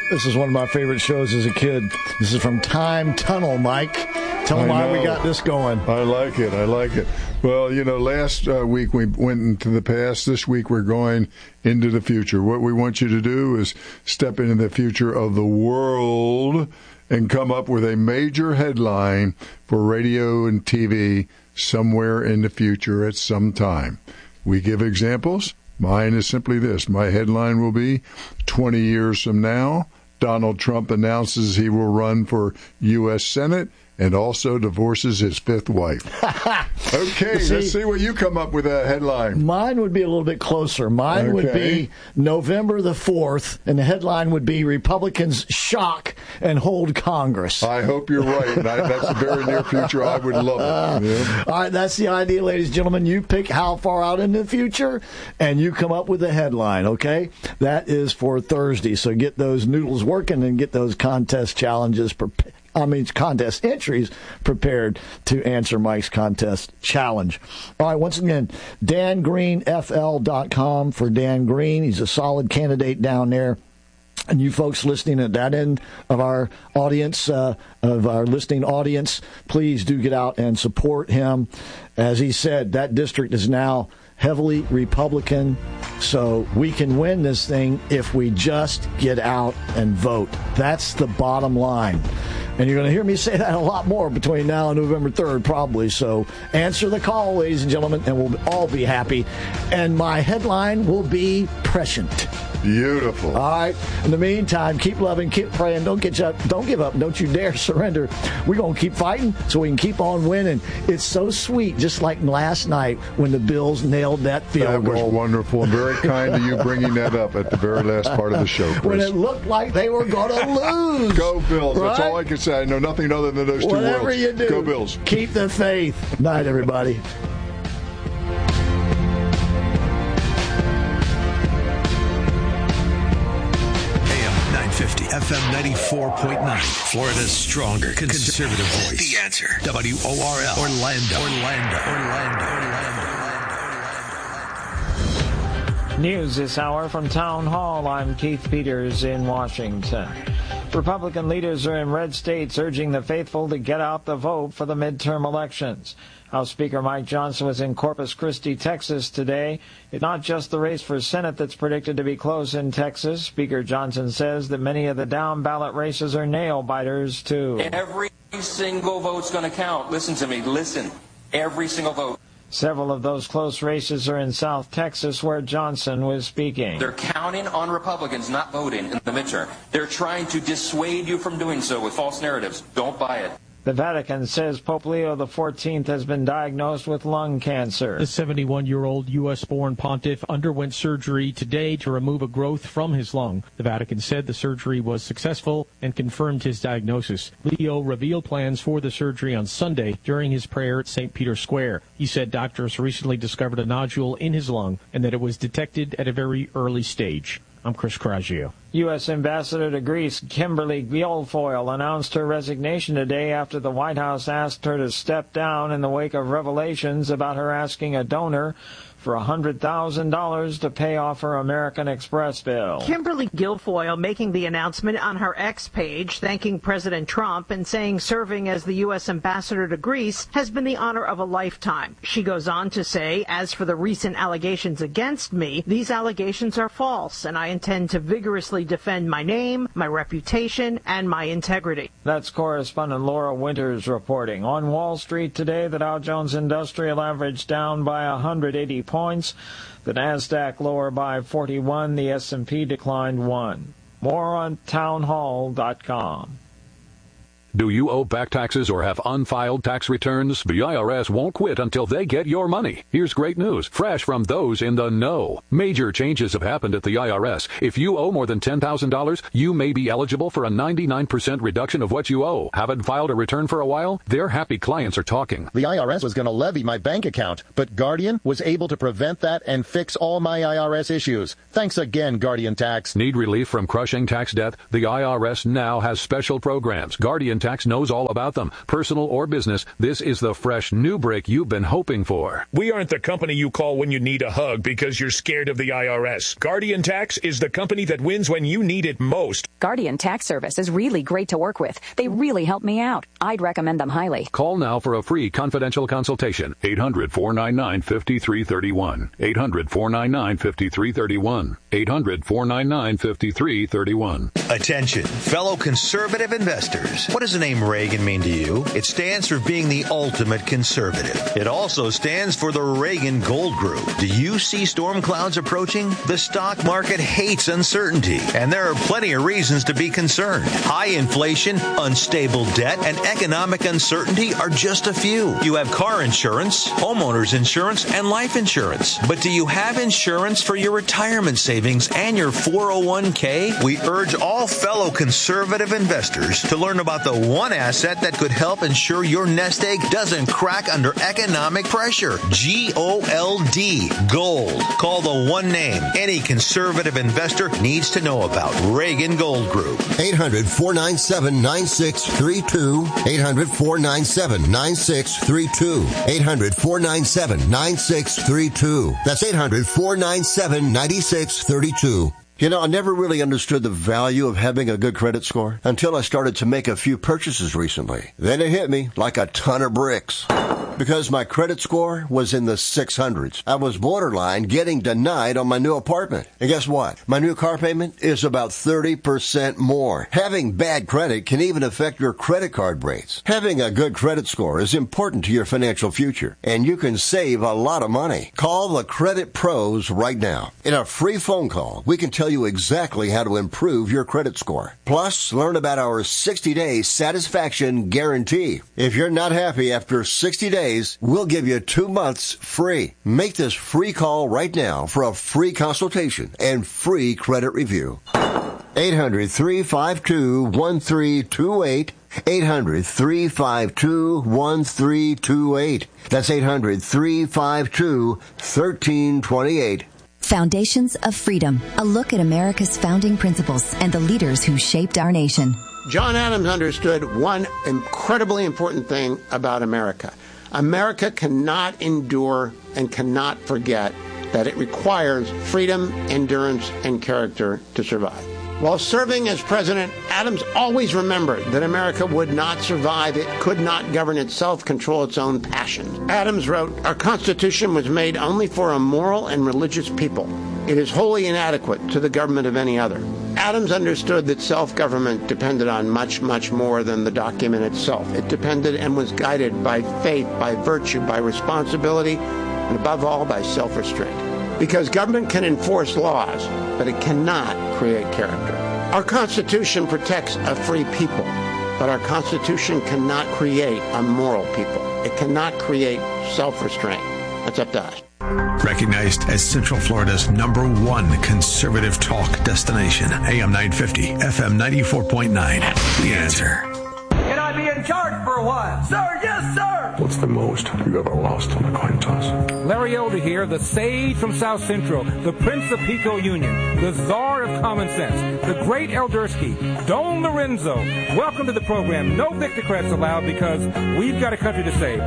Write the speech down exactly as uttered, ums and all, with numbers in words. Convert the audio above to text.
This is one of my favorite shows as a kid. This is from Time Tunnel, Mike. Tell them why we got this going. I like it. I like it. Well, you know, last uh, week we went into the past. This week we're going into the future. What we want you to do is step into the future of the world and come up with a major headline for radio and T V somewhere in the future at some time. We give examples. Mine is simply this. My headline will be, twenty years from now, Donald Trump announces he will run for U S Senate and also divorces his fifth wife. Okay, see, let's see what you come up with a headline. Mine would be a little bit closer. Mine okay. would be November the fourth, and the headline would be Republicans shock and hold Congress. I hope you're right. I, that's a very near future. I would love it. Yeah. All right, that's the idea, ladies and gentlemen. You pick how far out into the future, and you come up with a headline, okay? That is for Thursday, so get those noodles working and get those contest challenges prepared. I mean, contest entries prepared to answer Mike's contest challenge. All right, once again, Dan Green F L dot com for Dan Green. He's a solid candidate down there. And you folks listening at that end of our audience, uh, of our listening audience, please do get out and support him. As he said, that district is now heavily Republican, so we can win this thing if we just get out and vote. That's the bottom line. And you're going to hear me say that a lot more between now and November third, probably. So answer the call, ladies and gentlemen, and we'll all be happy. And my headline will be prescient. Beautiful. All right. In the meantime, keep loving, keep praying. Don't get up. Don't give up. Don't you dare surrender. We're going to keep fighting so we can keep on winning. It's so sweet, just like last night when the Bills nailed that field goal. That was wonderful. Very kind of you bringing that up at the very last part of the show, Chris. When it looked like they were going to lose. Go Bills. Right? That's all I can say. I know nothing other than those two words. Whatever you do, go Bills. Keep the faith. Night, everybody. F M ninety-four point nine, Florida's stronger conservative voice. The Answer. W O R L. Orlando. Orlando. Orlando. Orlando. News this hour from Town Hall. I'm Keith Peters in Washington. Republican leaders are in red states urging the faithful to get out the vote for the midterm elections. House Speaker Mike Johnson was in Corpus Christi, Texas today. It's not just the race for Senate that's predicted to be close in Texas. Speaker Johnson says that many of the down-ballot races are nail-biters, too. Every single vote's going to count. Listen to me. Listen. Every single vote. Several of those close races are in South Texas, where Johnson was speaking. They're counting on Republicans not voting in the midterm. They're trying to dissuade you from doing so with false narratives. Don't buy it. The Vatican says Pope Leo the fourteenth has been diagnosed with lung cancer. The seventy-one-year-old U S-born pontiff underwent surgery today to remove a growth from his lung. The Vatican said the surgery was successful and confirmed his diagnosis. Leo revealed plans for the surgery on Sunday during his prayer at Saint Peter's Square. He said doctors recently discovered a nodule in his lung and that it was detected at a very early stage. I'm Chris Coraggio. U S Ambassador to Greece Kimberly Guilfoyle announced her resignation today after the White House asked her to step down in the wake of revelations about her asking a donor for one hundred thousand dollars to pay off her American Express bill. Kimberly Guilfoyle making the announcement on her X page, thanking President Trump and saying serving as the U S ambassador to Greece has been the honor of a lifetime. She goes on to say, as for the recent allegations against me, these allegations are false, and I intend to vigorously defend my name, my reputation, and my integrity. That's correspondent Laura Winters reporting. On Wall Street today, the Dow Jones Industrial Average down by one hundred eighty points. The NASDAQ lower by forty-one. The S and P declined one. More on town hall dot com. Do you owe back taxes or have unfiled tax returns? The I R S won't quit until they get your money. Here's great news, fresh from those in the know. Major changes have happened at the I R S. If you owe more than ten thousand dollars, you may be eligible for a ninety-nine percent reduction of what you owe. Haven't filed a return for a while? Their happy clients are talking. The I R S was going to levy my bank account, but Guardian was able to prevent that and fix all my I R S issues. Thanks again, Guardian Tax. Need relief from crushing tax debt? The I R S now has special programs. Guardian Guardian Tax knows all about them. Personal or business, this is the fresh new break you've been hoping for. We aren't the company you call when you need a hug because you're scared of the I R S. Guardian Tax is the company that wins when you need it most. Guardian Tax Service is really great to work with. They really help me out. I'd recommend them highly. Call now for a free confidential consultation. eight hundred, four nine nine, five three three one. eight hundred, four nine nine, five three three one. eight hundred, four nine nine, five three three one. Attention, fellow conservative investors. What does the name Reagan mean to you? It stands for being the ultimate conservative. It also stands for the Reagan Gold Group. Do you see storm clouds approaching? The stock market hates uncertainty, and there are plenty of reasons to be concerned. High inflation, unstable debt, and economic uncertainty are just a few. You have car insurance, homeowners insurance, and life insurance. But do you have insurance for your retirement savings and your four oh one k? We urge all fellow conservative investors to learn about the one asset that could help ensure your nest egg doesn't crack under economic pressure. G O L D, gold. Call the one name any conservative investor needs to know about. Reagan Gold Group. eight hundred, four nine seven, nine six three two. eight hundred, four nine seven, nine six three two. eight hundred, four nine seven, nine six three two. That's eight hundred, four nine seven, nine six three two. You know, I never really understood the value of having a good credit score until I started to make a few purchases recently. Then it hit me like a ton of bricks. Because my credit score was in the six hundreds. I was borderline getting denied on my new apartment. And guess what? My new car payment is about thirty percent more. Having bad credit can even affect your credit card rates. Having a good credit score is important to your financial future, and you can save a lot of money. Call the Credit Pros right now. In a free phone call, we can tell you exactly how to improve your credit score. Plus, learn about our sixty-day satisfaction guarantee. If you're not happy after sixty days, we'll give you two months free. Make this free call right now for a free consultation and free credit review. eight hundred, three five two, one three two eight. eight hundred, three five two, one three two eight. That's eight hundred, three five two, one three two eight. Foundations of Freedom, a look at America's founding principles and the leaders who shaped our nation. John Adams understood one incredibly important thing about America. America cannot endure and cannot forget that it requires freedom, endurance, and character to survive. While serving as president, Adams always remembered that America would not survive. It could not govern itself, control its own passions. Adams wrote, "Our Constitution was made only for a moral and religious people. It is wholly inadequate to the government of any other." Adams understood that self-government depended on much, much more than the document itself. It depended and was guided by faith, by virtue, by responsibility, and above all, by self-restraint. Because government can enforce laws, but it cannot create character. Our Constitution protects a free people, but our Constitution cannot create a moral people. It cannot create self-restraint. That's up to us. Recognized as Central Florida's number one conservative talk destination. A M nine fifty, F M ninety-four point nine. The Answer. Can I be in charge for a while? Sir, yes, sir! What's the most you've ever lost on a coin toss? Larry Elder here, the sage from South Central, the Prince of Pico Union, the czar of common sense, the great Eldersky, Don Lorenzo. Welcome to the program. No Victocrats allowed because we've got a country to save.